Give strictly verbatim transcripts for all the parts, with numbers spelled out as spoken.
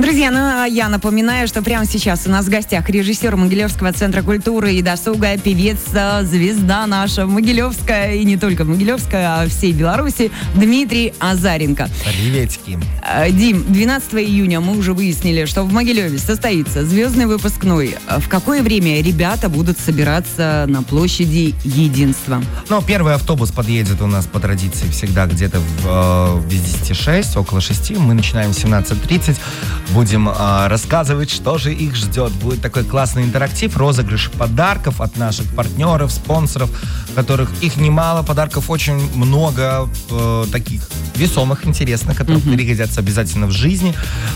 Друзья, ну я напоминаю, что прямо сейчас у нас в гостях режиссер Могилевского центра культуры и досуга, певец, звезда наша Могилевская, и не только Могилевская, а всей Беларуси, Дмитрий Азаренко. Приветики. Дим, двенадцатого июня мы уже выяснили, что в Могилеве состоится звездный выпускной. В какое время ребята будут собираться на площади Единства? Ну, первый автобус подъедет у нас по традиции всегда где-то в, в десять шесть, около шести. Мы начинаем в семнадцать тридцать. Будем э, рассказывать, что же их ждет. Будет такой классный интерактив, розыгрыш подарков от наших партнеров, спонсоров, которых их немало. Подарков очень много, э, таких весомых, интересных, которые mm-hmm. пригодятся обязательно в жизни.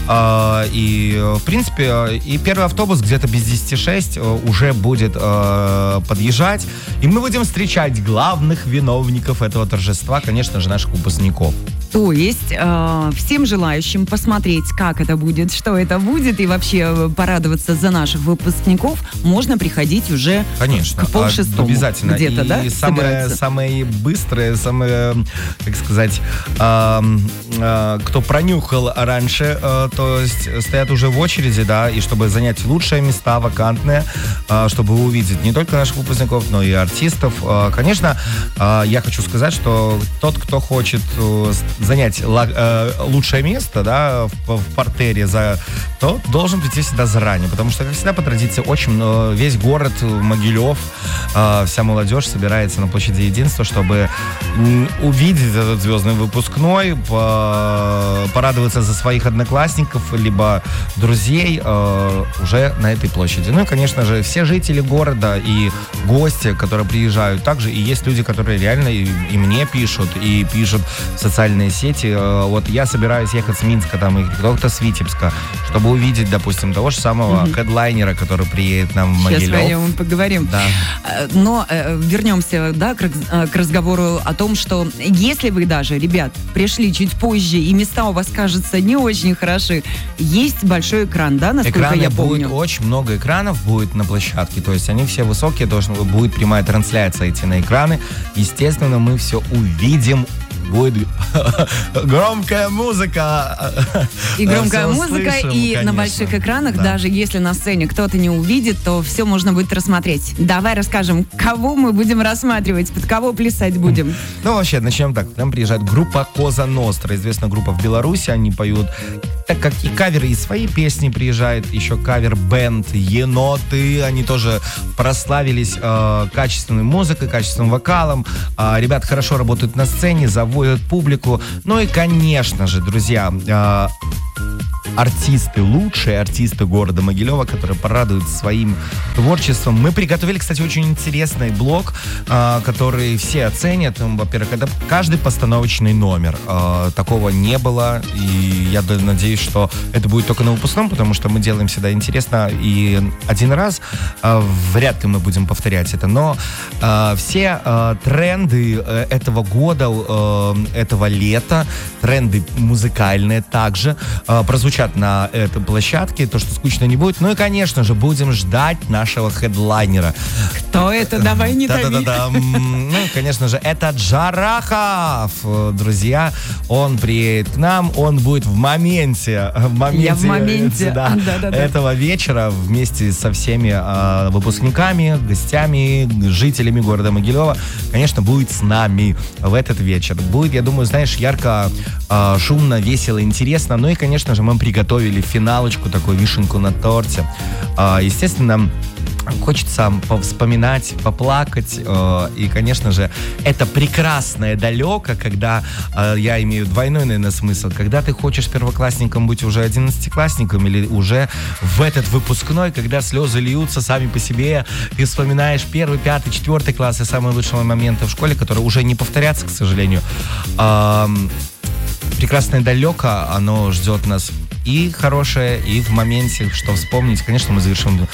Э, и, в принципе, и первый автобус где-то без десяти шесть уже будет э, подъезжать. И мы будем встречать главных виновников этого торжества, конечно же, наших выпускников. То есть э, всем желающим посмотреть, как это будет, что это будет, и вообще порадоваться за наших выпускников, можно приходить уже конечно, к полшестому. Обязательно. Где-то, и да, самые, самые быстрые, самые, как сказать, э, э, кто пронюхал раньше, э, то есть стоят уже в очереди, да, и чтобы занять лучшие места, вакантные, э, чтобы увидеть не только наших выпускников, но и артистов. Э, конечно, э, я хочу сказать, что тот, кто хочет э, занять ла- э, лучшее место, да, в, в партере, за, то должен прийти всегда заранее, потому что, как всегда, по традиции, очень э, весь город Могилев, э, вся молодежь собирается на площади Единства, чтобы м, увидеть этот звездный выпускной, по, порадоваться за своих одноклассников, либо друзей э, уже на этой площади. Ну и, конечно же, все жители города и гости, которые приезжают, также и есть люди, которые реально и, и мне пишут, и пишут в социальные сети. Вот я собираюсь ехать с Минска, там, и кто-то с Витебска, чтобы увидеть, допустим, того же самого mm-hmm. хедлайнера, который приедет нам в Могилев. Сейчас о нем поговорим. Да. Но э, вернемся, да, к, к разговору о том, что если вы даже, ребят, пришли чуть позже, и места у вас, кажется, не очень хороши, есть большой экран, да, насколько Экраны я помню? Будет очень много экранов будет на площадке, то есть они все высокие, должна будет прямая трансляция идти на экраны. Естественно, мы все увидим. Будет громкая музыка. И громкая музыка, услышим, и конечно. На больших экранах, да. даже если на сцене кто-то не увидит, то все можно будет рассмотреть. Давай расскажем, кого мы будем рассматривать, под кого плясать будем. Ну, вообще, начнем так. К нам приезжает группа Коза Ностра, известная группа в Беларуси. Они поют, так как и каверы, и свои песни приезжает, еще кавер-бенд Еноты. Они тоже прославились э, качественной музыкой, качественным вокалом. Э, ребята хорошо работают на сцене, заводят публику. Ну и, конечно же, друзья, э, артисты, лучшие артисты города Могилева, которые порадуют своим творчеством. Мы приготовили, кстати, очень интересный блок, э, который все оценят. Во-первых, это каждый постановочный номер. Э, такого не было, и я надеюсь, что это будет только на выпускном, потому что мы делаем всегда интересно, и один раз э, вряд ли мы будем повторять это, но э, все э, тренды э, этого года, э, этого лета, тренды музыкальные также э, прозвучат на этой площадке, то, что скучно не будет. Ну и, конечно же, будем ждать нашего хедлайнера. Кто это? Давай не томи. Да-да-да. Ну, конечно же, это Джарахов, друзья. Он приедет к нам, он будет в моменте, в моменте, Я в моменте. Да, этого вечера вместе со всеми э, выпускниками, гостями, жителями города Могилева, конечно, будет с нами в этот вечер. Будет, я думаю, знаешь, ярко, э, шумно, весело, интересно. Ну и, конечно же, мы приготовили финалочку, такую вишенку на торте. Э, естественно, хочется повспоминать, поплакать. Э, и, конечно же, это прекрасное далеко, когда, э, я имею двойной, наверное, смысл, когда ты хочешь первоклассником быть уже одиннадцатиклассником или уже в этот выпускной, когда слезы льются сами по себе, ты вспоминаешь первый, пятый, четвертый класс и самые лучшие моменты в школе, которые уже не повторятся, к сожалению. Э, прекрасное далеко, оно ждет нас и хорошее, и в моменте, что вспомнить. Конечно, мы завершим с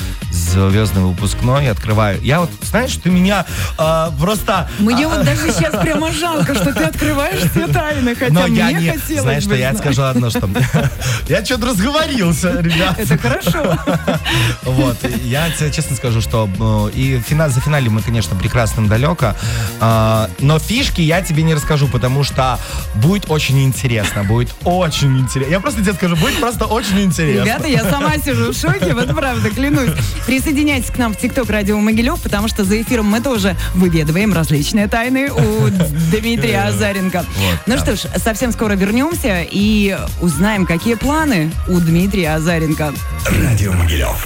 звездный выпускной, открываю. Я вот, знаешь, ты меня э, просто... Мне а, вот даже сейчас прямо жалко, что ты открываешь все тайны, хотя но мне я не, хотелось знаешь, бы что я знать. скажу одно, что я что-то разговорился, ребят. Это хорошо. Вот, я тебе честно скажу, что э, и финал, за финале мы, конечно, прекрасным далеко, э, но фишки я тебе не расскажу, потому что будет очень интересно, будет очень интересно. Я просто тебе скажу, будет просто очень интересно. Ребята, я сама сижу в шоке, вот правда, клянусь. Присоединяйтесь к нам в ТикТок Радио Могилев, потому что за эфиром мы тоже выведываем различные тайны у Дмитрия Азаренко. Вот, ну да. что ж, совсем скоро вернемся и узнаем, какие планы у Дмитрия Азаренко. Радио Могилев.